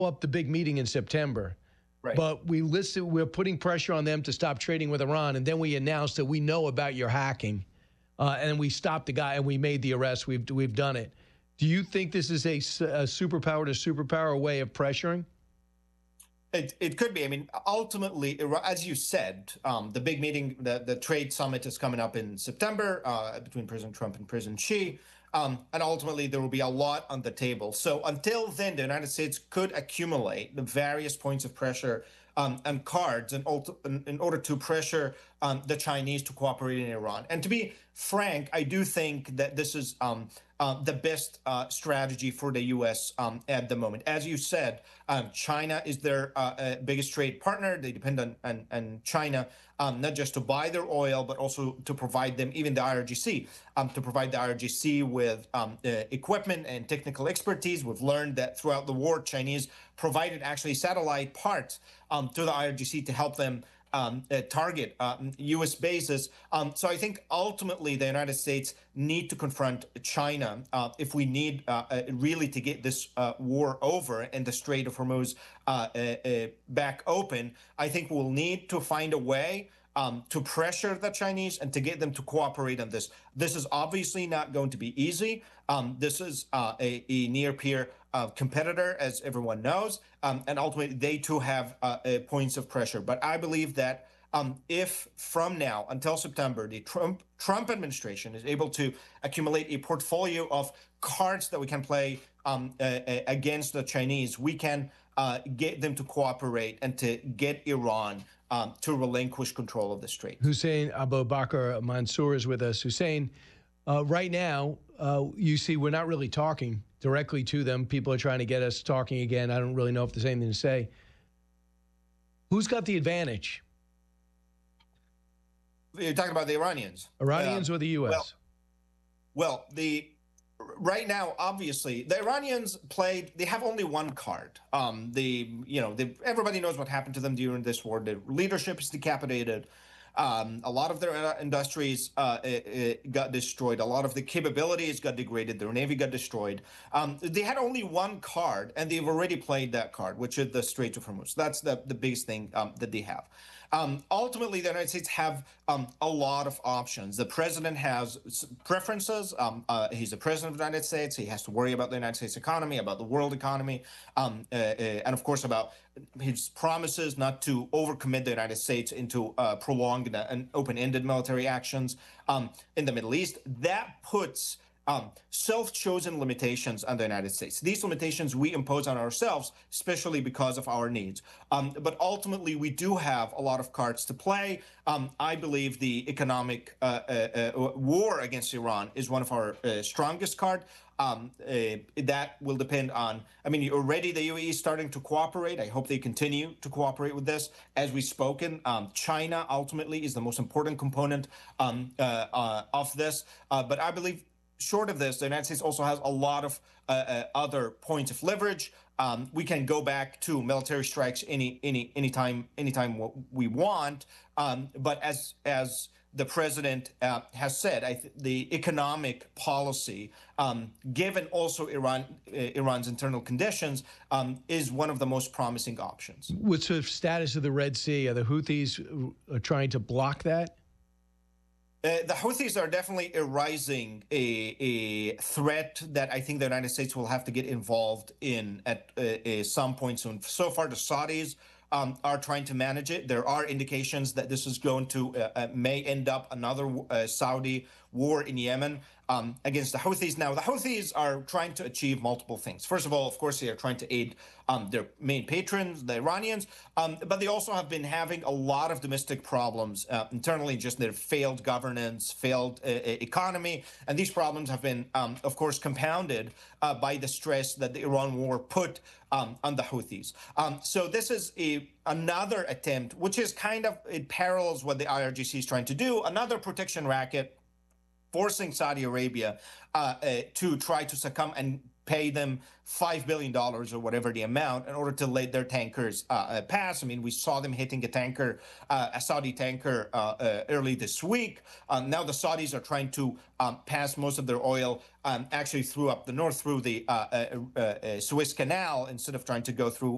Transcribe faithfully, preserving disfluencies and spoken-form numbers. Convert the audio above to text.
up the big meeting in September. Right. But we listed, we're putting pressure on them to stop trading with Iran, and then we announced that we know about your hacking, uh, and we stopped the guy and we made the arrest. We've we've done it. Do you think this is a, a superpower to superpower way of pressuring? It, it could be. I mean, ultimately, as you said, um, the big meeting, the, the trade summit is coming up in September uh, between President Trump and President Xi. Um, and ultimately, there will be a lot on the table. So until then, the United States could accumulate the various points of pressure um, and cards in, in, in order to pressure um, the Chinese to cooperate in Iran. And to be frank, I do think that this is um, uh, the best uh, strategy for the U S um, at the moment. As you said, um, China is their uh, uh, biggest trade partner. They depend on, on, on China, um, not just to buy their oil, but also to provide them, even the I R G C, um, to provide the I R G C with um, uh, equipment and technical expertise. We've learned that throughout the war, Chinese provided actually satellite parts um, to the I R G C to help them Um, uh, target uh, U S bases. Um, so I think ultimately the United States need to confront China uh, if we need uh, uh, really to get this uh, war over and the Strait of Hormuz uh, uh, uh, back open. I think we'll need to find a way um, to pressure the Chinese and to get them to cooperate on this. This is obviously not going to be easy. Um, this is uh, a, a near-peer uh, competitor, as everyone knows, um, and ultimately they too have uh, uh, points of pressure. But I believe that um, if from now until September, the Trump Trump administration is able to accumulate a portfolio of cards that we can play um, uh, uh, against the Chinese, we can uh, get them to cooperate and to get Iran um, to relinquish control of the Strait. Hussein Abu Bakr Mansour is with us. Hussein, uh, right now, uh, you see, we're not really talking directly to them. People are trying to get us talking again. I don't really know if there's anything to say. Who's got the advantage? You're talking about the Iranians. Iranians uh, or the U S? Well, well, the right now, obviously, the Iranians played. They have only one card. Um, the you know, the, everybody knows what happened to them during this war. The leadership is decapitated. Um, a lot of their uh, industries uh, it, it got destroyed. A lot of the capabilities got degraded. Their navy got destroyed. Um, they had only one card, and they've already played that card, which is the Strait of Hormuz. That's the, the biggest thing um, that they have. Um, ultimately, the United States have um, a lot of options. The president has preferences. Um, uh, he's the president of the United States. He has to worry about the United States economy, about the world economy, um, uh, uh, and of course about his promises not to overcommit the United States into uh, prolonged and open-ended military actions um, in the Middle East. That puts Um, self-chosen limitations on the United States. These limitations we impose on ourselves, especially because of our needs. Um, but ultimately, we do have a lot of cards to play. Um, I believe the economic uh, uh, uh, war against Iran is one of our uh, strongest cards. Um, uh, that will depend on, I mean, already the U A E is starting to cooperate. I hope they continue to cooperate with this. As we've spoken, um, China ultimately is the most important component um, uh, uh, of this. Uh, but I believe short of this, the United States also has a lot of uh, uh, other points of leverage. Um, we can go back to military strikes any any anytime anytime we want. Um, but as as the president uh, has said, I th the economic policy, um, given also Iran uh, Iran's internal conditions, um, is one of the most promising options. What's the status of the Red Sea? Are the Houthis trying to block that? Uh, the Houthis are definitely arising a, a threat that I think the United States will have to get involved in at uh, uh, some point soon. So far, the Saudis um, are trying to manage it. There are indications that this is going to uh, uh, may end up another uh, Saudi war in Yemen um, against the Houthis. Now, the Houthis are trying to achieve multiple things. First of all, of course, they are trying to aid um, their main patrons, the Iranians, um, but they also have been having a lot of domestic problems uh, internally, just their failed governance, failed uh, economy, and these problems have been, um, of course, compounded uh, by the stress that the Iran war put um, on the Houthis. Um, so this is a another attempt, which is kind of, it parallels what the I R G C is trying to do, another protection racket, forcing Saudi Arabia uh, uh, to try to succumb and pay them five billion dollars or whatever the amount in order to let their tankers uh, uh, pass. I mean, we saw them hitting a tanker, uh, a Saudi tanker uh, uh, early this week. Um, now the Saudis are trying to um, pass most of their oil um, actually through up the north through the uh, uh, uh, uh, Suez Canal instead of trying to go through